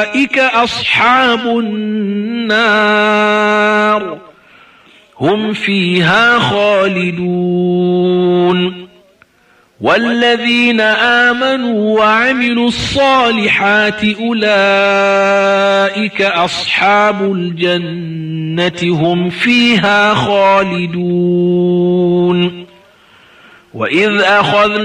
أولئك أصحاب النار هم فيها خالدون والذين آمنوا وعملوا الصالحات أولئك أصحاب الجنة هم فيها خالدون وإذ أخذنا